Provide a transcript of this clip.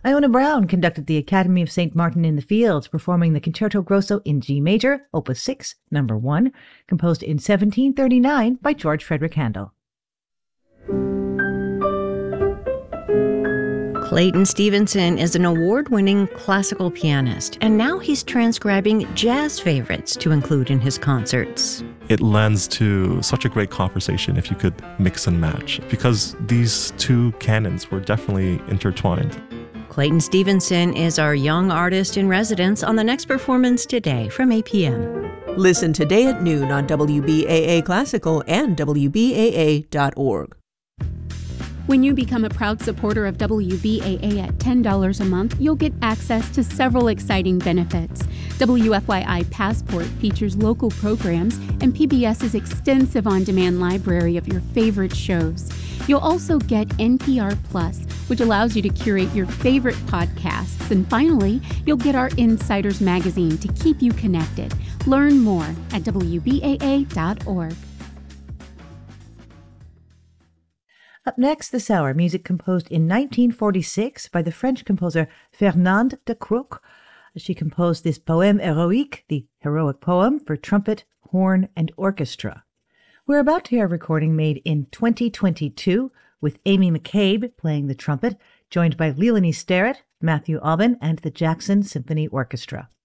Iona Brown conducted the Academy of St. Martin in the Fields, performing the Concerto Grosso in G major, Opus 6, number 1, composed in 1739 by George Frederick Handel. Clayton Stevenson is an award-winning classical pianist, and now he's transcribing jazz favorites to include in his concerts. It lends to such a great conversation if you could mix and match, because these two canons were definitely intertwined. Clayton Stevenson is our young artist in residence on the next performance today from APM. Listen today at noon on WBAA Classical and WBAA.org. When you become a proud supporter of WBAA at $10 a month, you'll get access to several exciting benefits. WFYI Passport features local programs and PBS's extensive on-demand library of your favorite shows. You'll also get NPR Plus, which allows you to curate your favorite podcasts. And finally, you'll get our Insiders magazine to keep you connected. Learn more at WBAA.org. Up next this hour, music composed in 1946 by the French composer Fernande de Crook. She composed this Poème héroïque, the heroic poem, for trumpet, horn, and orchestra. We're about to hear a recording made in 2022 with Amy McCabe playing the trumpet, joined by Leilani Sterrett, Matthew Aubin, and the Jackson Symphony Orchestra.